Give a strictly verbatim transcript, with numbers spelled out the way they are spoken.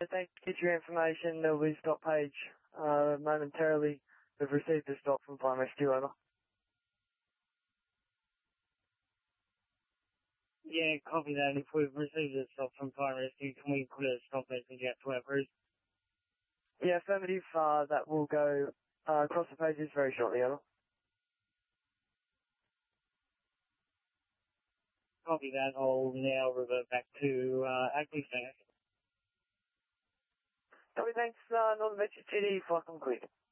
Thank you for your information. Uh, we stop page uh, momentarily. We've received a stop from Prime Rescue, over. Yeah, copy that. If we've received a stop from Prime Rescue, can we put a stop message out to our crews? Yeah, affirmative. Uh, that will go uh, across the pages very shortly, over. Copy that. I'll now revert back to uh, active status. Copy, thanks. Uh, Northern Metro City, flight complete.